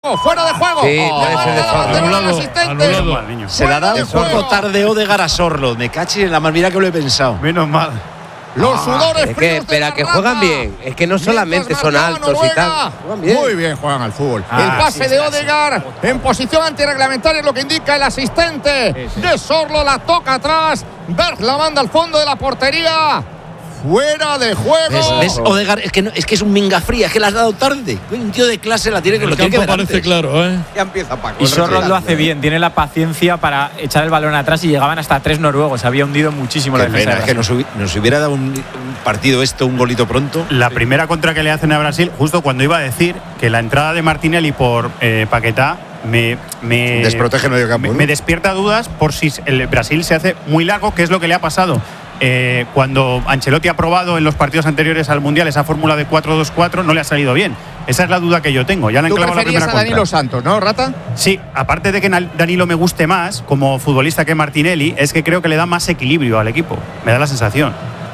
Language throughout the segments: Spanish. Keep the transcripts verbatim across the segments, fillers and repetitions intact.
juego, fuera de juego. Sí, puede ser de Sorloth. Anulado, anulado. Se la da un poco tarde Odegaard a Sorloth. Me caché en la mar, mira que lo he pensado. Menos mal. Los sudores Es que, fríos de espera, la que Rata. juegan bien. Es que no solamente Mientras son marcaba altos y Noruega. tal. Juegan bien. Muy bien juegan al fútbol. Ah, el pase sí, de sí, Odegaard en posición antirreglamentaria es lo que indica el asistente Sí, sí. de Sorloth. La toca atrás. Berg la manda al fondo de la portería. Fuera de juego. ¿Ves? ¿Ves? Odegaard, es que, no, es que es un minga fría, es que la has dado tarde. Un tío de clase la tiene que El lo tiene que campo ver parece antes. claro, ¿eh? Ya empieza Paco. Y Sorloth lo hace bien, tiene la paciencia para echar el balón atrás y llegaban hasta tres noruegos. Había hundido muchísimo Qué la defensa. pena, es que nos, hubi- nos hubiera dado un, un partido esto, un golito pronto. La primera contra que le hacen a Brasil, justo cuando iba a decir que la entrada de Martinelli por eh, Paquetá me, me Desprotege el medio campo, me, ¿no? me despierta dudas por si el Brasil se hace muy largo, que es lo que le ha pasado. Eh, cuando Ancelotti ha probado en los partidos anteriores al Mundial esa fórmula de cuatro dos cuatro, no le ha salido bien. Esa es la duda que yo tengo. Ya le han Tú clavado la preferías primera a Danilo contra. Santos, ¿no, Rata? Sí, aparte de que Danilo me guste más como futbolista que Martinelli, es que creo que le da más equilibrio al equipo. Me da la sensación.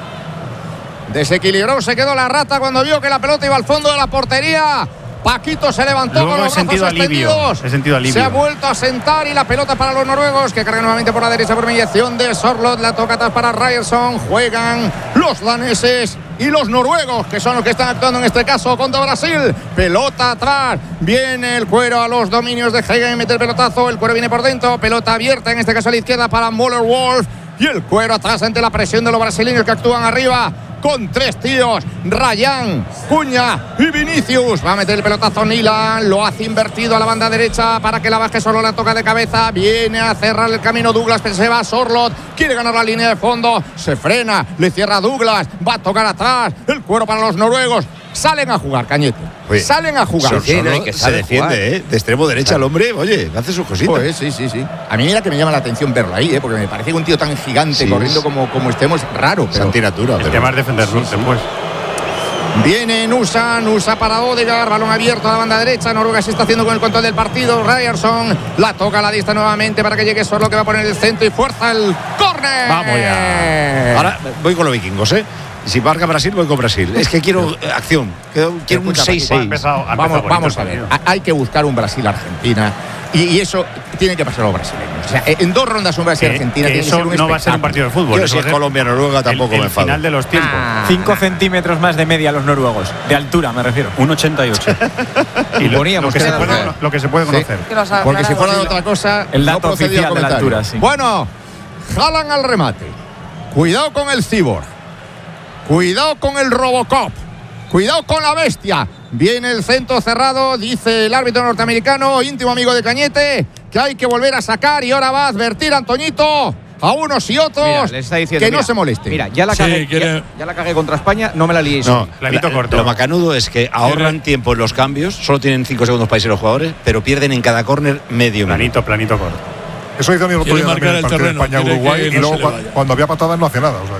Desequilibró, se quedó la Rata cuando vio que la pelota iba al fondo de la portería. Paquito se levantó Luego con he los sentido brazos alivio, extendidos. he sentido alivio. Se ha vuelto a sentar y la pelota para los noruegos que cargan nuevamente por la derecha por mediación de Sorloth. La toca atrás para Ryerson. Juegan los daneses y los noruegos, que son los que están actuando en este caso contra Brasil. Pelota atrás. Viene el cuero a los dominios de Hagen. Mete el pelotazo. El cuero viene por dentro. Pelota abierta, en este caso a la izquierda para Müller-Wolf. Y el cuero atrás ante la presión de los brasileños que actúan arriba. Con tres tíos, Ryan, Cuña y Vinicius. Va a meter el pelotazo Nila, lo hace invertido a la banda derecha para que la baje, solo la toca de cabeza. Viene a cerrar el camino Douglas, pero se va Sorloth. Quiere ganar la línea de fondo, se frena, le cierra Douglas. Va a tocar atrás, el cuero para los noruegos. Salen a jugar, Cañete. Oye, Salen a jugar. Sor- Sí, no, Sorloth hay que se saber defiende, jugar. ¿eh? De extremo derecha el hombre, oye, hace sus cositas. Pues, sí, sí, sí. A mí mira que me llama la atención verlo ahí, ¿eh? Porque me parece que un tío tan gigante Sí, corriendo es- como, como estemos raro. Es Pero antinatura. El pero- tema es defenderlo después. viene Nusa, Nusa para Odegaard, balón abierto a la banda derecha. Noruega se está haciendo con el control del partido. Ryerson la toca a la lista nuevamente para que llegue Sorloth, que va a poner el centro y fuerza el córner. Vamos ya. Ahora voy con los vikingos, ¿eh? Si marca Brasil, voy con Brasil. Es que quiero eh, acción. Quiero, quiero un Escucha, seis Ha seis. empezado- ha empezado Vamos, bonito vamos el a ver. partido. Ha- Hay que buscar un Brasil-Argentina. Y, y eso tiene que pasar a los brasileños. O sea, en dos rondas un Que- Brasil-Argentina que tiene que eso ser un no va a ser un espectáculo. partido de fútbol. Yo eso si va a es ser Colombia-Noruega tampoco el, me el enfado. final de los tiempos. Ah. Cinco centímetros más de media los noruegos. De altura, me refiero. un ochenta y ocho. Y lo, poníamos lo que que se era puede, verdad. lo que se puede Sí. conocer. Porque si fuera de otra cosa, El no dato procedía el oficial de la comentario. altura, sí. Bueno, jalan al remate. Cuidado con el Cyborg. Cuidado con el Robocop. Cuidado con la bestia. Viene el centro cerrado, dice el árbitro norteamericano, íntimo amigo de Cañete, que hay que volver a sacar y ahora va a advertir a Antoñito a unos y otros Mira, le está diciendo, que no mira, se moleste. Mira, ya la, Sí, cagué, quiere- ya, ya la cagué contra España, no me la liéis. No, Planito la- corto. Lo macanudo es que ahorran tiempo en los cambios, solo tienen cinco segundos para irse los jugadores, pero pierden en cada córner medio minuto. Planito, planito corto. Eso hizo a mí el otro Quiere día también marcar en el el partido de terreno, quiere España-Uruguay que y no luego se le cua- vaya. cuando había patadas no hacía nada. O sea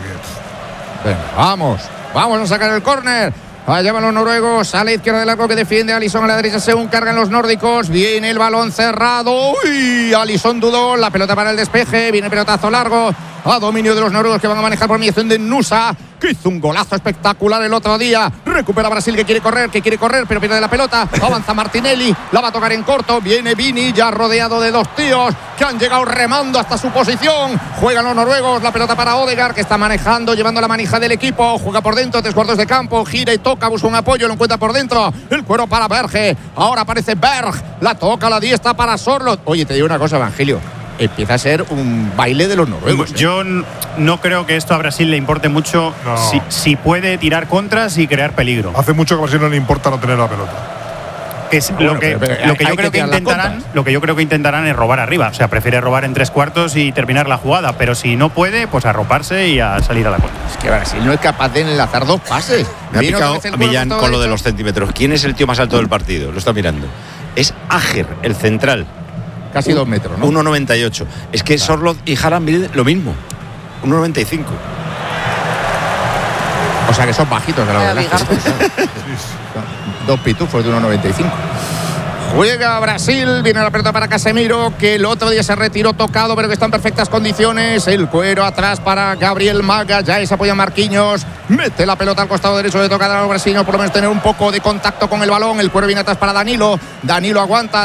que Venga, vamos, vamos a sacar el córner. Allá van los noruegos, a la izquierda del arco que defiende Alisson, a la derecha según cargan los nórdicos. Viene el balón cerrado. Uy, Alisson dudó, la pelota para el despeje. Viene el pelotazo largo a dominio de los noruegos que van a manejar por mediación de Nusa, que hizo un golazo espectacular el otro día. Recupera Brasil, que quiere correr, que quiere correr, pero pierde la pelota. Avanza Martinelli, la va a tocar en corto. Viene Vini, ya rodeado de dos tíos que han llegado remando hasta su posición. Juegan los noruegos, la pelota para Odegaard, que está manejando, llevando la manija del equipo. Juega por dentro, tres cuartos de campo, gira y toca, busca un apoyo, lo encuentra por dentro. El cuero para Berge. Ahora aparece Berg, la toca a la diestra para Sorloth. Oye, te digo una cosa, Evangelio. Empieza a ser un baile de los noruegos. ¿eh? Yo n- no creo que esto a Brasil le importe mucho No. si, si puede tirar contras y crear peligro. hace mucho que a Brasil no le importa no tener la pelota. Que es Bueno, lo que, pero- pero lo que hay yo que creo que tirar las intentarán, contras. lo que yo creo que intentarán es robar arriba. O sea, prefiere robar en tres cuartos y terminar la jugada. Pero si no puede, pues arroparse y a salir a la contra. Es que Brasil no es capaz de enlazar dos pases. Me ha Viene otra picado vez el a cuero Millán por con lo todo de derecho. los centímetros. ¿Quién es el tío más alto del partido? Lo está mirando. Es Ager, el central. Casi dos metros, ¿no? uno noventa y ocho. Es que Sorloth y Haaland miden lo mismo. uno noventa y cinco. O sea que son bajitos de la Vaya verdad. Dos pitufos de uno noventa y cinco. Juega Brasil, viene la pelota para Casemiro, que el otro día se retiró tocado, pero que está en perfectas condiciones. El cuero atrás para Gabriel Maga, ya se apoya Marquinhos, mete la pelota al costado derecho de tocar a los brasileños, por lo menos tener un poco de contacto con el balón. El cuero viene atrás para Danilo, Danilo aguanta.